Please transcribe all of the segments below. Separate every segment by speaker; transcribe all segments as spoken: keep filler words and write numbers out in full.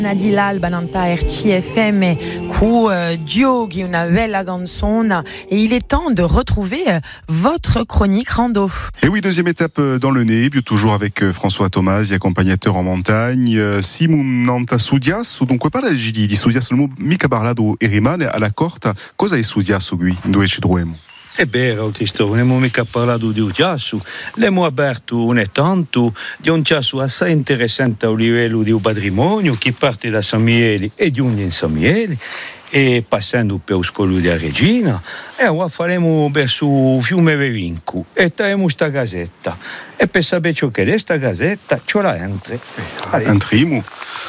Speaker 1: Nadilal Bananta R C F M Kou Duo qui una bella canzone et il est temps de retrouver votre chronique rando.
Speaker 2: Et oui, deuxième étape dans le Nebbio, toujours avec François Tomasi, accompagnateur en montagne. Simon Nanta Studiasso, dunque parla di, di Studiasso, non mica parlato e rimane alla corta. Cosa è Studiasso qui? Dove ci troviamo?
Speaker 3: È vero, Cristo, non abbiamo mica parlato di un chiasso, abbiamo aperto un tanto di un chiasso assai interessante a livello di un patrimonio che parte da San Miele e giunge in San Miele e passando per lo scollo della Regina e ora faremo verso il fiume Vevincu e faremo sta casetta e per sapere ciò che è sta casetta ce la entri.
Speaker 2: Entriamo.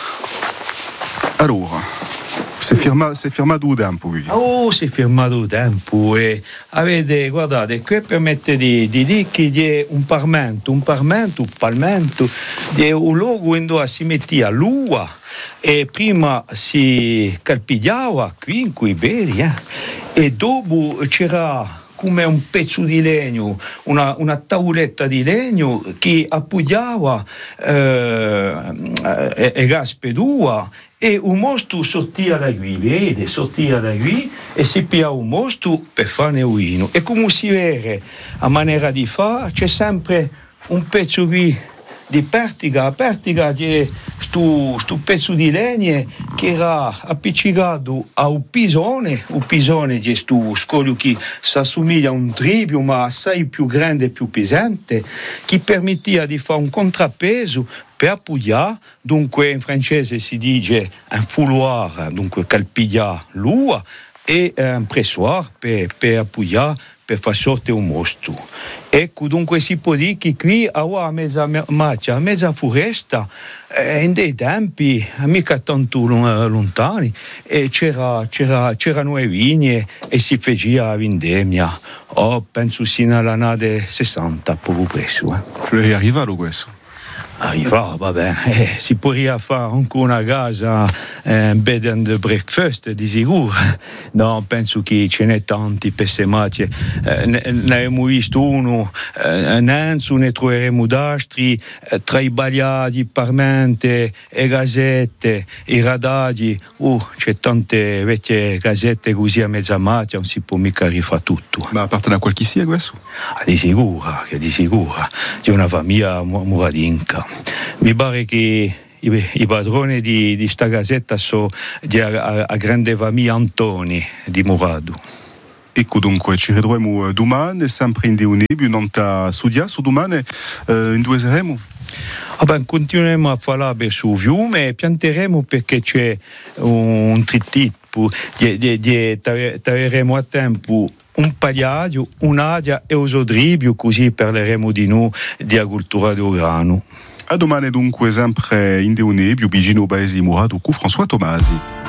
Speaker 2: Allora, si è fermato, si è fermato il tempo.
Speaker 3: Oh, si è fermato il tempo e avete, guardate, qui permette di, di dire che c'è un parmento, un parmento, un palmento, di un luogo dove si metteva l'ua e prima si calpigliava qui in quei beri eh? E dopo c'era come un pezzo di legno, una, una tavoletta di legno che appoggiava eh, e, e gaspedua e un mostro sortia da qui, vede, sortia da qui e si piava un mostro per farne un vino. E come si vede a maniera di fare, c'è sempre un pezzo qui di pertiga, a pertiga c'è questo pezzo di legno che era appiccicato a un pisone, un pisone è questo scoglio che si assomiglia a un tribio ma assai più grande e più pesante, che permetteva di fare un contrappeso per appoggiare, dunque in francese si dice un fouloir, dunque calpigliare l'ua, e un pressoir per, per appoggiare, per far sorte un mostro. Ecco, dunque si può dire che qui a mezza macchia, a mezza foresta, eh, in dei tempi, mica tanto lontani, e c'era, c'era, c'erano le vigne e si faceva la vendemmia. Oh, penso sino all'anno sessanta, poco presso. Eh.
Speaker 2: È arrivato questo?
Speaker 3: Arriva, vabbè, eh, si poteva fare anche una casa, eh, un bed and breakfast di sicuro. No, penso che ce n'è tanti per se macchie. Eh, ne, ne abbiamo visto uno, eh, Nanzu, ne troveremo d'altri, eh, tra i bagliati, parmente, e gasette, i radaggi. Uh, c'è tante vecchie casette così a mezza macchia, non si può mica rifare tutto.
Speaker 2: Ma appartiene a qualche sia questo?
Speaker 3: Ah, di sicuro, di sicuro. C'è una famiglia muradinca. Mi pare che i, i padroni di, di sta casetta sono di a, a grande famiglia Antoni di Murado.
Speaker 2: Ecco, dunque ci ritroviamo domani sempre in Nebbio, non ta Studiasso domani eh, in dove saremo?
Speaker 3: Ah ben, continueremo a parlare sul fiume e pianteremo perché c'è un trittipo, troveremo a tempo un pagliaio, un'adia e un sodribio, così parleremo di noi di agricoltura del grano.
Speaker 2: A domani dunque sempre in Nebbio, vicino Paesi Murado, con François Tomasi.